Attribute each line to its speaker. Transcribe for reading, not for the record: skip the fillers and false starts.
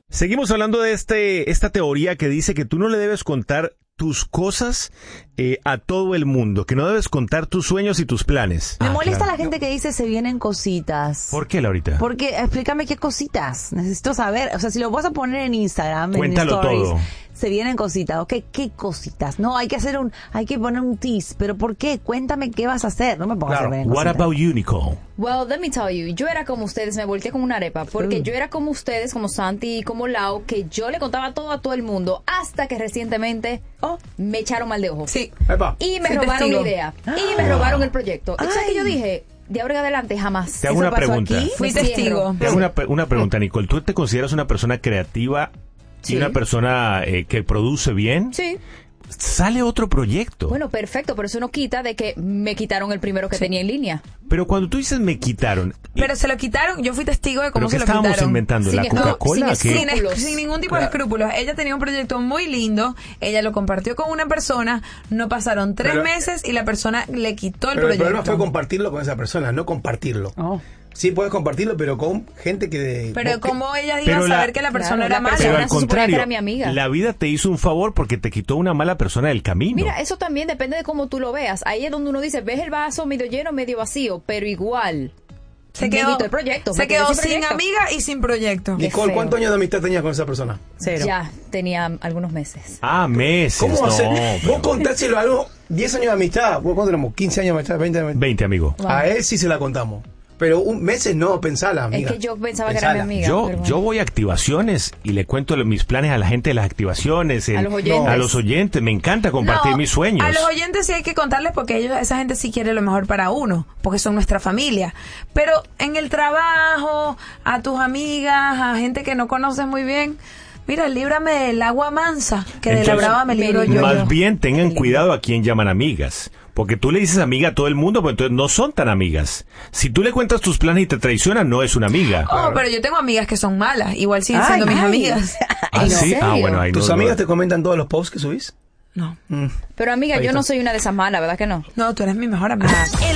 Speaker 1: Seguimos hablando de esta teoría que dice que tú no le debes contar tus cosas a todo el mundo, que no debes contar tus sueños y tus planes.
Speaker 2: Me molesta la gente que dice se vienen cositas.
Speaker 1: ¿Por qué, Laurita?
Speaker 2: Porque explícame qué cositas. Necesito saber. O sea, si lo vas a poner en Instagram,
Speaker 1: cuéntalo
Speaker 2: en stories,
Speaker 1: todo.
Speaker 2: Se vienen cositas. Ok, ¿qué cositas? No, hay que poner un tease. ¿Pero por qué? Cuéntame qué vas a hacer. No me pongas a hacer
Speaker 1: What about you, Nicole?
Speaker 3: Well, let me tell you, yo era como ustedes, me volteé como una arepa, porque yo era como ustedes, como Santi y como Lau, que yo le contaba todo a todo el mundo, hasta que recientemente me echaron mal de ojo.
Speaker 4: Sí.
Speaker 3: Y me robaron la idea. Y me robaron el proyecto. O sea que yo dije, de ahora en adelante jamás.
Speaker 1: Te hago una pregunta.
Speaker 3: Aquí,
Speaker 4: Fui testigo.
Speaker 1: Te hago una pregunta, Nicole. ¿Tú te consideras una persona creativa y una persona que produce bien?
Speaker 3: Sí.
Speaker 1: Sale otro proyecto.
Speaker 3: Bueno, perfecto, pero eso no quita de que me quitaron el primero que tenía en línea.
Speaker 1: Pero cuando tú dices me quitaron...
Speaker 4: Pero se lo quitaron, yo fui testigo de cómo se lo quitaron.
Speaker 1: ¿Pero qué estábamos inventando? ¿La Coca-Cola?
Speaker 4: Sin ningún tipo de escrúpulos. Ella tenía un proyecto muy lindo, ella lo compartió con una persona, no pasaron 3 meses y la persona le quitó el proyecto.
Speaker 5: El problema fue compartirlo con esa persona, no compartirlo. Sí puedes compartirlo, pero con gente que...
Speaker 4: Pero ¿cómo ella iba a saber que la persona era mala?
Speaker 1: Pero al contrario,
Speaker 3: era mi amiga.
Speaker 1: La vida te hizo un favor porque te quitó una mala persona del camino.
Speaker 3: Mira, eso también depende de cómo tú lo veas. Ahí es donde uno dice, ves el vaso medio lleno, medio vacío, pero igual...
Speaker 4: Se quedó sin
Speaker 3: proyecto.
Speaker 4: amiga y sin proyecto.
Speaker 5: Nicole, ¿cuántos años de amistad tenías con esa persona?
Speaker 2: 0.
Speaker 3: Ya, tenía algunos meses.
Speaker 1: Meses.
Speaker 5: ¿Cómo hacer?
Speaker 1: Pero...
Speaker 5: Vos contárselo a algo, 10 años de amistad. ¿Cuánto tenemos? 15 años de amistad, 20 años de amistad.
Speaker 1: 20, amigo.
Speaker 3: Wow.
Speaker 5: A él sí se la contamos. Pero meses no, pensala, amiga.
Speaker 3: Es que yo pensaba que era mi amiga.
Speaker 1: Yo voy a activaciones y le cuento mis planes a la gente de las activaciones. A los oyentes. Me encanta compartir mis sueños.
Speaker 4: A los oyentes sí hay que contarles porque esa gente sí quiere lo mejor para uno, porque son nuestra familia. Pero en el trabajo, a tus amigas, a gente que no conoces muy bien... Mira, líbrame del agua mansa, que de la brava me libro yo.
Speaker 1: Más bien tengan cuidado a quién llaman amigas. Porque tú le dices amiga a todo el mundo, pues entonces no son tan amigas. Si tú le cuentas tus planes y te traicionan, no es una amiga.
Speaker 4: Pero yo tengo amigas que son malas. Igual siguen siendo mis amigas.
Speaker 1: ¿Sí? Bueno, ahí
Speaker 5: ¿Tus amigas te comentan todos los posts que subís?
Speaker 4: No.
Speaker 3: Pero amiga, yo no soy una de esas malas, ¿verdad que no?
Speaker 4: No, tú eres mi mejor amiga.